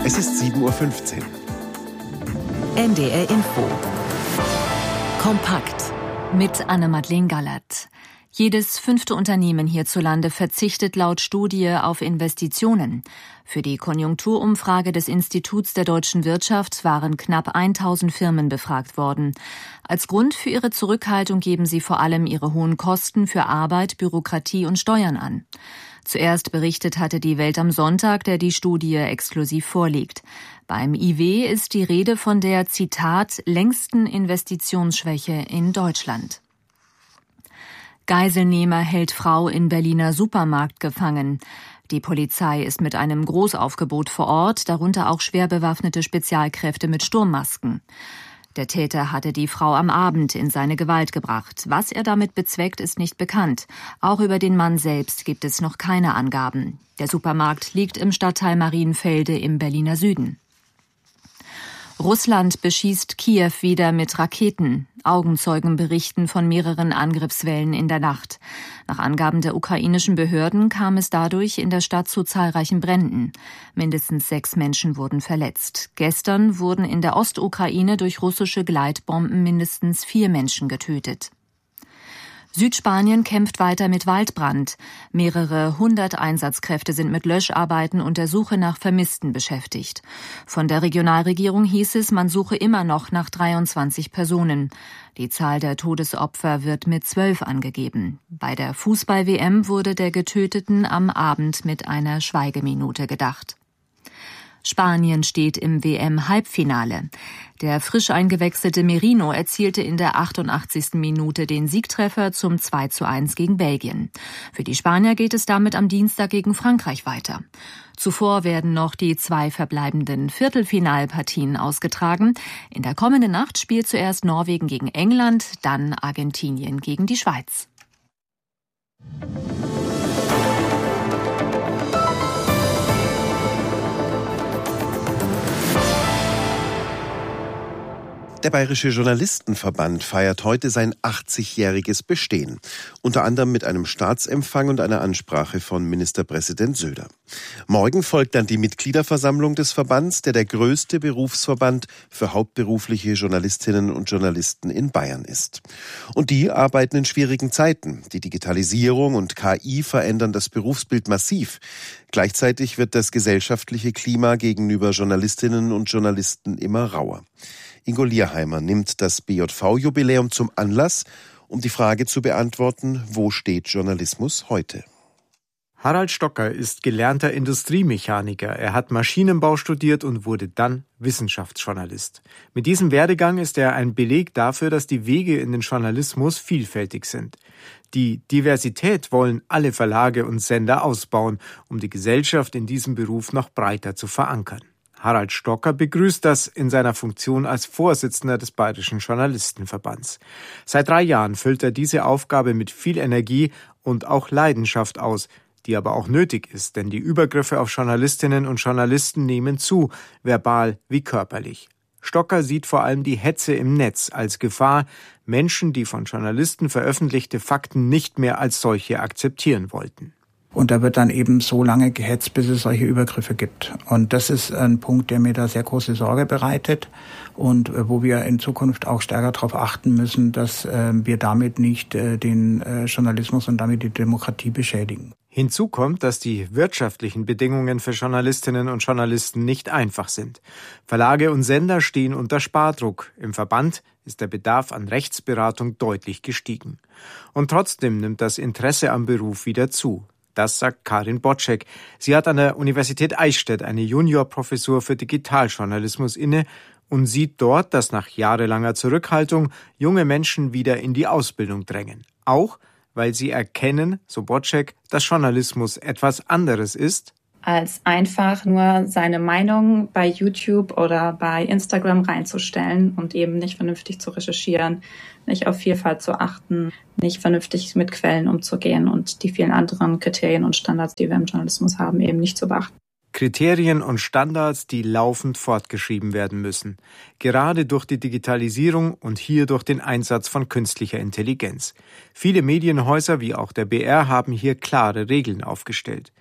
Es ist 7:15 Uhr. NDR Info. Kompakt mit Anne-Madeleine Gallert. Jedes 5. Unternehmen hierzulande verzichtet laut Studie auf Investitionen. Für die Konjunkturumfrage des Instituts der deutschen Wirtschaft waren knapp 1000 Firmen befragt worden. Als Grund für ihre Zurückhaltung geben sie vor allem ihre hohen Kosten für Arbeit, Bürokratie und Steuern an. Zuerst berichtet hatte die Welt am Sonntag, der die Studie exklusiv vorliegt. Beim IW ist die Rede von der, Zitat, längsten Investitionsschwäche in Deutschland. Geiselnehmer hält Frau in Berliner Supermarkt gefangen. Die Polizei ist mit einem Großaufgebot vor Ort, darunter auch schwer bewaffnete Spezialkräfte mit Sturmmasken. Der Täter hatte die Frau am Abend in seine Gewalt gebracht. Was er damit bezweckt, ist nicht bekannt. Auch über den Mann selbst gibt es noch keine Angaben. Der Supermarkt liegt im Stadtteil Marienfelde im Berliner Süden. Russland beschießt Kiew wieder mit Raketen. Augenzeugen berichten von mehreren Angriffswellen in der Nacht. Nach Angaben der ukrainischen Behörden kam es dadurch in der Stadt zu zahlreichen Bränden. Mindestens 6 Menschen wurden verletzt. Gestern wurden in der Ostukraine durch russische Gleitbomben mindestens 4 Menschen getötet. Südspanien kämpft weiter mit Waldbrand. Mehrere 100 Einsatzkräfte sind mit Löscharbeiten und der Suche nach Vermissten beschäftigt. Von der Regionalregierung hieß es, man suche immer noch nach 23 Personen. Die Zahl der Todesopfer wird mit 12 angegeben. Bei der Fußball-WM wurde der Getöteten am Abend mit einer Schweigeminute gedacht. Spanien steht im WM-Halbfinale. Der frisch eingewechselte Merino erzielte in der 88. Minute den Siegtreffer zum 2:1 gegen Belgien. Für die Spanier geht es damit am Dienstag gegen Frankreich weiter. Zuvor werden noch die 2 verbleibenden Viertelfinalpartien ausgetragen. In der kommenden Nacht spielt zuerst Norwegen gegen England, dann Argentinien gegen die Schweiz. Der Bayerische Journalistenverband feiert heute sein 80-jähriges Bestehen. Unter anderem mit einem Staatsempfang und einer Ansprache von Ministerpräsident Söder. Morgen folgt dann die Mitgliederversammlung des Verbands, der größte Berufsverband für hauptberufliche Journalistinnen und Journalisten in Bayern ist. Und die arbeiten in schwierigen Zeiten. Die Digitalisierung und KI verändern das Berufsbild massiv. Gleichzeitig wird das gesellschaftliche Klima gegenüber Journalistinnen und Journalisten immer rauer. Ingo Lierheimer nimmt das BJV-Jubiläum zum Anlass, um die Frage zu beantworten, wo steht Journalismus heute? Harald Stocker ist gelernter Industriemechaniker. Er hat Maschinenbau studiert und wurde dann Wissenschaftsjournalist. Mit diesem Werdegang ist er ein Beleg dafür, dass die Wege in den Journalismus vielfältig sind. Die Diversität wollen alle Verlage und Sender ausbauen, um die Gesellschaft in diesem Beruf noch breiter zu verankern. Harald Stocker begrüßt das in seiner Funktion als Vorsitzender des Bayerischen Journalistenverbands. Seit 3 Jahren füllt er diese Aufgabe mit viel Energie und auch Leidenschaft aus, die aber auch nötig ist, denn die Übergriffe auf Journalistinnen und Journalisten nehmen zu, verbal wie körperlich. Stocker sieht vor allem die Hetze im Netz als Gefahr, Menschen, die von Journalisten veröffentlichte Fakten nicht mehr als solche akzeptieren wollten. Und da wird dann eben so lange gehetzt, bis es solche Übergriffe gibt. Und das ist ein Punkt, der mir da sehr große Sorge bereitet und wo wir in Zukunft auch stärker darauf achten müssen, dass wir damit nicht den Journalismus und damit die Demokratie beschädigen. Hinzu kommt, dass die wirtschaftlichen Bedingungen für Journalistinnen und Journalisten nicht einfach sind. Verlage und Sender stehen unter Spardruck. Im Verband ist der Bedarf an Rechtsberatung deutlich gestiegen. Und trotzdem nimmt das Interesse am Beruf wieder zu. Das sagt Karin Boczek. Sie hat an der Universität Eichstätt eine Juniorprofessur für Digitaljournalismus inne und sieht dort, dass nach jahrelanger Zurückhaltung junge Menschen wieder in die Ausbildung drängen. Auch, weil sie erkennen, so Boczek, dass Journalismus etwas anderes ist, als einfach nur seine Meinung bei YouTube oder bei Instagram reinzustellen und eben nicht vernünftig zu recherchieren, nicht auf Vielfalt zu achten, nicht vernünftig mit Quellen umzugehen und die vielen anderen Kriterien und Standards, die wir im Journalismus haben, eben nicht zu beachten. Kriterien und Standards, die laufend fortgeschrieben werden müssen. Gerade durch die Digitalisierung und hier durch den Einsatz von künstlicher Intelligenz. Viele Medienhäuser wie auch der BR haben hier klare Regeln aufgestellt.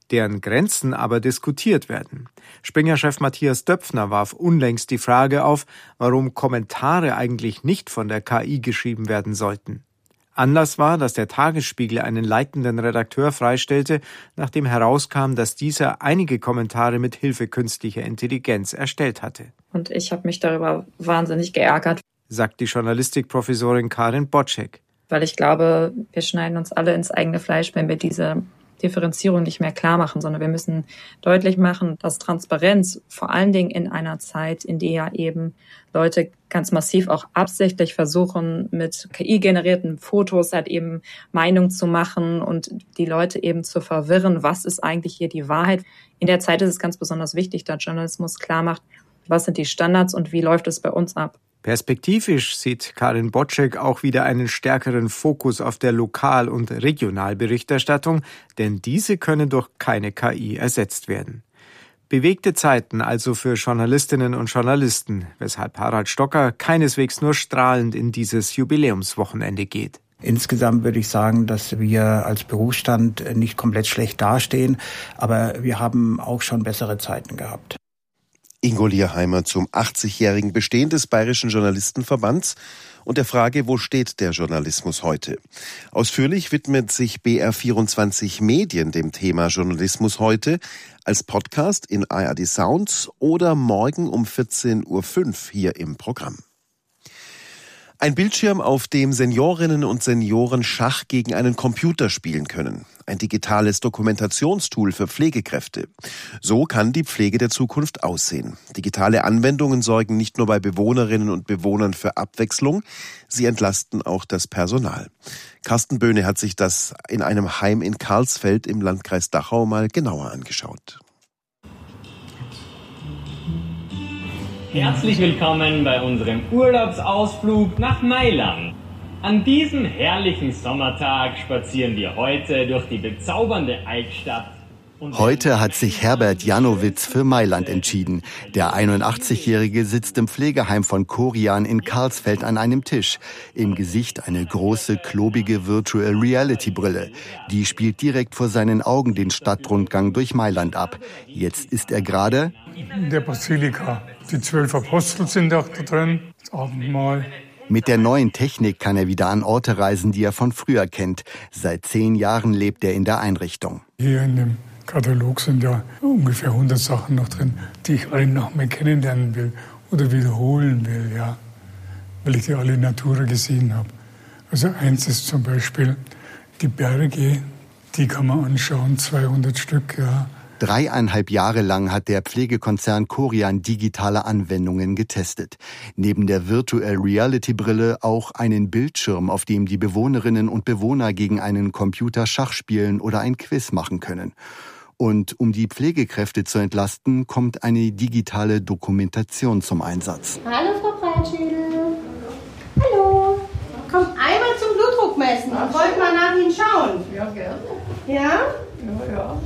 deren Grenzen aber diskutiert werden. Springer-Chef Matthias Döpfner warf unlängst die Frage auf, warum Kommentare eigentlich nicht von der KI geschrieben werden sollten. Anlass war, dass der Tagesspiegel einen leitenden Redakteur freistellte, nachdem herauskam, dass dieser einige Kommentare mit Hilfe künstlicher Intelligenz erstellt hatte. Und ich habe mich darüber wahnsinnig geärgert, sagt die Journalistikprofessorin Karin Boczek. Weil ich glaube, wir schneiden uns alle ins eigene Fleisch, wenn wir diese Differenzierung nicht mehr klar machen, sondern wir müssen deutlich machen, dass Transparenz vor allen Dingen in einer Zeit, in der ja eben Leute ganz massiv auch absichtlich versuchen, mit KI-generierten Fotos halt eben Meinung zu machen und die Leute eben zu verwirren, was ist eigentlich hier die Wahrheit. In der Zeit ist es ganz besonders wichtig, dass Journalismus klar macht, was sind die Standards und wie läuft es bei uns ab. Perspektivisch sieht Karin Boczek auch wieder einen stärkeren Fokus auf der Lokal- und Regionalberichterstattung, denn diese können durch keine KI ersetzt werden. Bewegte Zeiten also für Journalistinnen und Journalisten, weshalb Harald Stocker keineswegs nur strahlend in dieses Jubiläumswochenende geht. Insgesamt würde ich sagen, dass wir als Berufsstand nicht komplett schlecht dastehen, aber wir haben auch schon bessere Zeiten gehabt. Ingo Lierheimer zum 80-jährigen Bestehen des Bayerischen Journalistenverbands und der Frage, wo steht der Journalismus heute? Ausführlich widmet sich BR24 Medien dem Thema Journalismus heute als Podcast in ARD Sounds oder morgen um 14.05 Uhr hier im Programm. Ein Bildschirm, auf dem Seniorinnen und Senioren Schach gegen einen Computer spielen können. Ein digitales Dokumentationstool für Pflegekräfte. So kann die Pflege der Zukunft aussehen. Digitale Anwendungen sorgen nicht nur bei Bewohnerinnen und Bewohnern für Abwechslung, sie entlasten auch das Personal. Carsten Böhne hat sich das in einem Heim in Karlsfeld im Landkreis Dachau mal genauer angeschaut. Herzlich willkommen bei unserem Urlaubsausflug nach Mailand. An diesem herrlichen Sommertag spazieren wir heute durch die bezaubernde Altstadt. Heute hat sich Herbert Janowitz für Mailand entschieden. Der 81-Jährige sitzt im Pflegeheim von Korian in Karlsfeld an einem Tisch. Im Gesicht eine große, klobige Virtual Reality Brille. Die spielt direkt vor seinen Augen den Stadtrundgang durch Mailand ab. Jetzt ist er gerade in der Basilika. Die 12 Apostel sind auch da drin, das Abendmahl. Mit der neuen Technik kann er wieder an Orte reisen, die er von früher kennt. Seit 10 Jahren lebt er in der Einrichtung. Hier in dem Katalog sind ja ungefähr 100 Sachen noch drin, die ich alle noch mehr kennenlernen will oder wiederholen will, ja, weil ich die alle in Natura gesehen habe. Also eins ist zum Beispiel die Berge, die kann man anschauen, 200 Stück, ja. 3,5 Jahre lang hat der Pflegekonzern Korian digitale Anwendungen getestet. Neben der Virtual Reality Brille auch einen Bildschirm, auf dem die Bewohnerinnen und Bewohner gegen einen Computer Schach spielen oder ein Quiz machen können. Und um die Pflegekräfte zu entlasten, kommt eine digitale Dokumentation zum Einsatz. Hallo Frau Breitschädel. Hallo. Kommt einmal zum Blutdruck messen und wollt mal nach Ihnen schauen. Ja, gerne. Ja? Ja.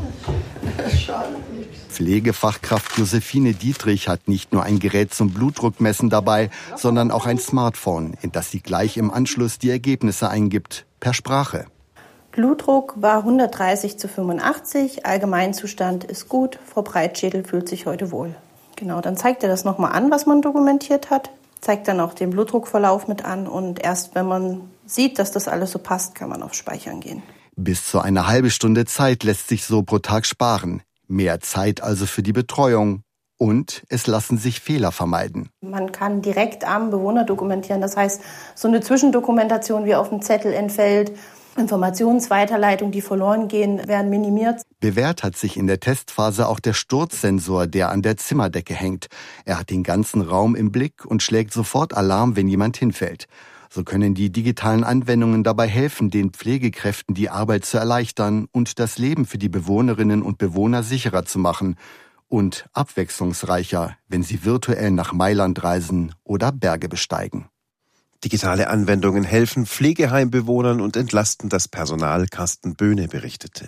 Pflegefachkraft Josephine Dietrich hat nicht nur ein Gerät zum Blutdruckmessen dabei, sondern auch ein Smartphone, in das sie gleich im Anschluss die Ergebnisse eingibt, per Sprache. Blutdruck war 130/85, Allgemeinzustand ist gut, Frau Breitschädel fühlt sich heute wohl. Genau, dann zeigt er das nochmal an, was man dokumentiert hat, zeigt dann auch den Blutdruckverlauf mit an und erst wenn man sieht, dass das alles so passt, kann man auf Speichern gehen. Bis zu eine halbe Stunde Zeit lässt sich so pro Tag sparen. Mehr Zeit also für die Betreuung. Und es lassen sich Fehler vermeiden. Man kann direkt am Bewohner dokumentieren. Das heißt, so eine Zwischendokumentation wie auf dem Zettel entfällt. Informationsweiterleitung, die verloren gehen, werden minimiert. Bewährt hat sich in der Testphase auch der Sturzsensor, der an der Zimmerdecke hängt. Er hat den ganzen Raum im Blick und schlägt sofort Alarm, wenn jemand hinfällt. So können die digitalen Anwendungen dabei helfen, den Pflegekräften die Arbeit zu erleichtern und das Leben für die Bewohnerinnen und Bewohner sicherer zu machen und abwechslungsreicher, wenn sie virtuell nach Mailand reisen oder Berge besteigen. Digitale Anwendungen helfen Pflegeheimbewohnern und entlasten das Personal, Carsten Böhne berichtete.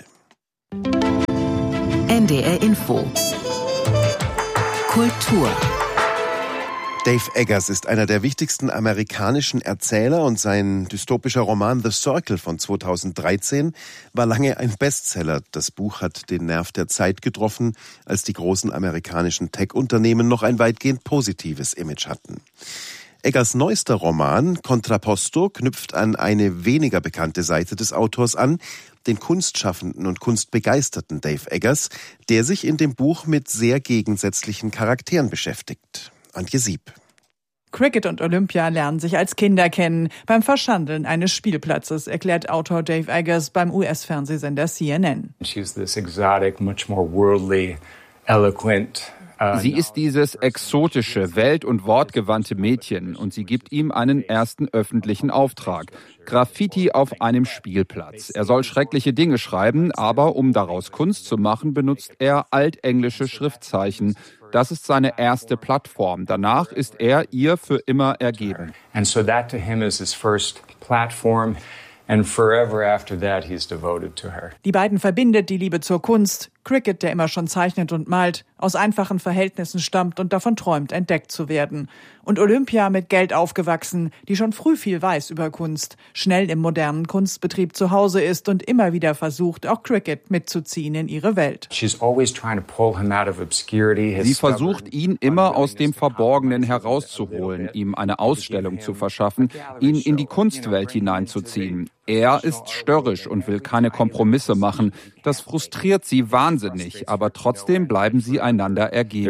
NDR Info Kultur. Dave Eggers ist einer der wichtigsten amerikanischen Erzähler und sein dystopischer Roman The Circle von 2013 war lange ein Bestseller. Das Buch hat den Nerv der Zeit getroffen, als die großen amerikanischen Tech-Unternehmen noch ein weitgehend positives Image hatten. Eggers neuester Roman Contrapposto knüpft an eine weniger bekannte Seite des Autors an, den kunstschaffenden und kunstbegeisterten Dave Eggers, der sich in dem Buch mit sehr gegensätzlichen Charakteren beschäftigt. Antje Sieb. Cricket und Olympia lernen sich als Kinder kennen, beim Verschandeln eines Spielplatzes, erklärt Autor Dave Eggers beim US-Fernsehsender CNN. She's this exotic, much more worldly, eloquent. Sie ist dieses exotische, welt- und wortgewandte Mädchen und sie gibt ihm einen ersten öffentlichen Auftrag. Graffiti auf einem Spielplatz. Er soll schreckliche Dinge schreiben, aber um daraus Kunst zu machen, benutzt er altenglische Schriftzeichen. Das ist seine erste Plattform. Danach ist er ihr für immer ergeben. And so that to him is his first platform. And forever after that, he's devoted to her. Die beiden verbindet die Liebe zur Kunst. Cricket, der immer schon zeichnet und malt, aus einfachen Verhältnissen stammt und davon träumt, entdeckt zu werden. Und Olympia, mit Geld aufgewachsen, die schon früh viel weiß über Kunst, schnell im modernen Kunstbetrieb zu Hause ist und immer wieder versucht, auch Cricket mitzuziehen in ihre Welt. Sie versucht, ihn immer aus dem Verborgenen herauszuholen, ihm eine Ausstellung zu verschaffen, ihn in die Kunstwelt hineinzuziehen. Er ist störrisch und will keine Kompromisse machen. Das frustriert sie wahnsinnig, aber trotzdem bleiben sie einander ergeben.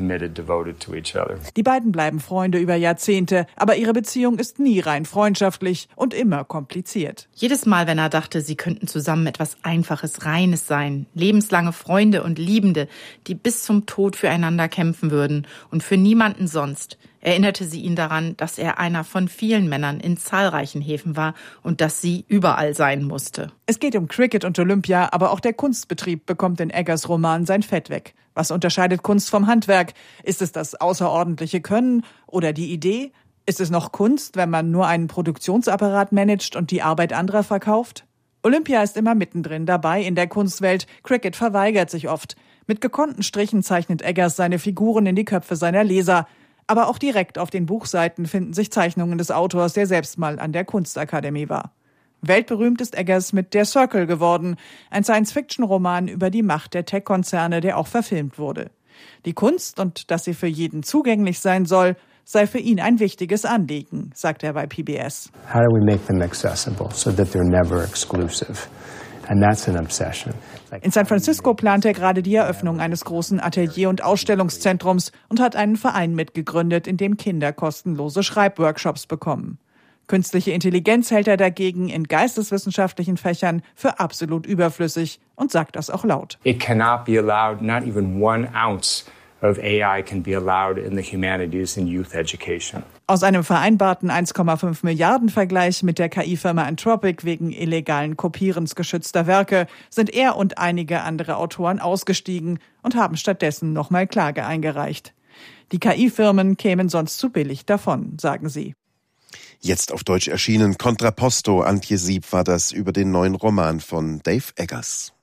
Die beiden bleiben Freunde über Jahrzehnte, aber ihre Beziehung ist nie rein freundschaftlich und immer kompliziert. Jedes Mal, wenn er dachte, sie könnten zusammen etwas Einfaches, Reines sein, lebenslange Freunde und Liebende, die bis zum Tod füreinander kämpfen würden und für niemanden sonst, erinnerte sie ihn daran, dass er einer von vielen Männern in zahlreichen Häfen war und dass sie überall sein musste. Es geht um Cricket und Olympia, aber auch der Kunstbetrieb bekommt in Eggers Roman sein Fett weg. Was unterscheidet Kunst vom Handwerk? Ist es das außerordentliche Können oder die Idee? Ist es noch Kunst, wenn man nur einen Produktionsapparat managt und die Arbeit anderer verkauft? Olympia ist immer mittendrin dabei in der Kunstwelt. Cricket verweigert sich oft. Mit gekonnten Strichen zeichnet Eggers seine Figuren in die Köpfe seiner Leser. Aber auch direkt auf den Buchseiten finden sich Zeichnungen des Autors, der selbst mal an der Kunstakademie war. Weltberühmt ist Eggers mit Der Circle geworden, ein Science-Fiction-Roman über die Macht der Tech-Konzerne, der auch verfilmt wurde. Die Kunst und dass sie für jeden zugänglich sein soll, sei für ihn ein wichtiges Anliegen, sagt er bei PBS. How do we make them accessible so that they're never exclusive? And that's an obsession. In San Francisco plant er gerade die Eröffnung eines großen Atelier- und Ausstellungszentrums und hat einen Verein mitgegründet, in dem Kinder kostenlose Schreibworkshops bekommen. Künstliche Intelligenz hält er dagegen in geisteswissenschaftlichen Fächern für absolut überflüssig und sagt das auch laut. It cannot be allowed, not even 1 ounce of AI can be allowed in the humanities and youth education. Aus einem vereinbarten 1,5 Milliarden Vergleich mit der KI-Firma Anthropic wegen illegalen Kopierens geschützter Werke sind er und einige andere Autoren ausgestiegen und haben stattdessen nochmal Klage eingereicht. Die KI-Firmen kämen sonst zu billig davon, sagen sie. Jetzt auf Deutsch erschienen Contrapposto. Antje Sieb war das über den neuen Roman von Dave Eggers.